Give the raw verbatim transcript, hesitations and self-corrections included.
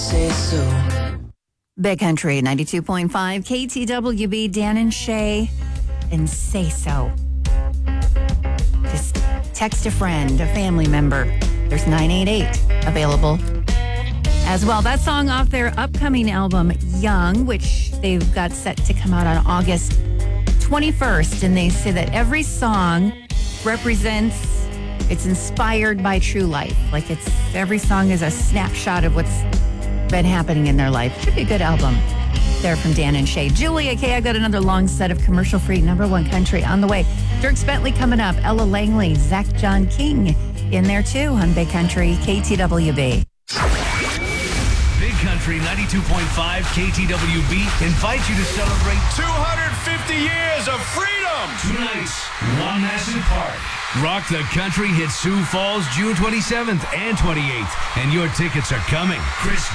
say so. Big Country, ninety-two point five, K T W B, Dan and Shay, and Say So. Just text a friend, a family member. There's nine eight eight available as well. That song off their upcoming album, Young, which they've got set to come out on August twenty-first. And they say that every song represents, it's inspired by true life. Like it's, every song is a snapshot of what's been happening in their life. Should be a good album there from Dan and Shay. Julia K, I got another long set of commercial-free number one country on the way. Dierks Bentley coming up. Ella Langley, Zach John King in there too on Big Country, K T W B. Big Country ninety-two point five K T W B invites you to celebrate two hundred fifty years of freedom. Two nights, one massive park. Rock the Country hits Sioux Falls June twenty-seventh and twenty-eighth, and your tickets are coming. Chris